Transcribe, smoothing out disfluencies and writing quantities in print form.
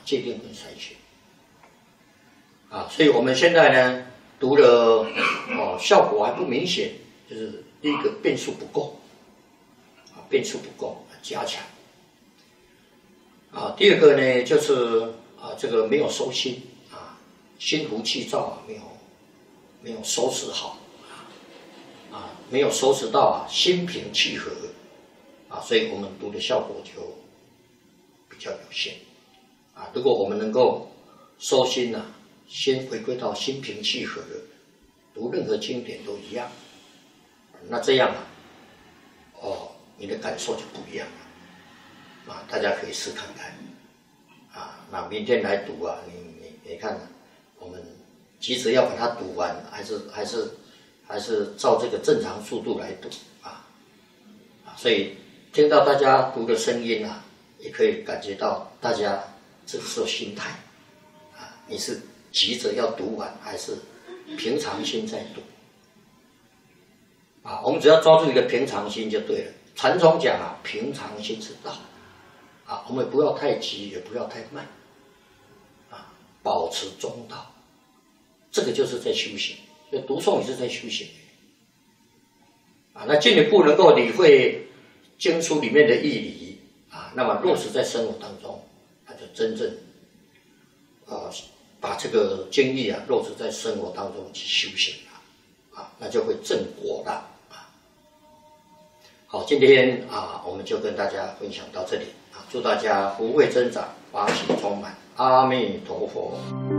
界定跟筛选。所以我们现在呢读了效果还不明显，就是第一个变数不够，变数不够，加强。第二个呢就是这个没有收心心浮气躁没有收拾好没有收拾到心平气和所以我们读的效果就比较有限如果我们能够收心先回归到心平气和的，读任何经典都一样，那这样你的感受就不一样了大家可以试看看那明天来读你看我们急着要把它读完，还是照这个正常速度来读所以听到大家读的声音也可以感觉到大家这个时候心态你是急着要读完，还是平常心在读我们只要抓住一个平常心就对了。禅宗讲平常心是道我们不要太急，也不要太慢保持中道，这个就是在修行。所以读诵也是在修行那进一步能够理会经书里面的义理那么落实在生活当中，那就真正把这个经义落实在生活当中去修行那就会正果了好，今天我们就跟大家分享到这里祝大家福慧增长，法喜充满，阿弥陀佛。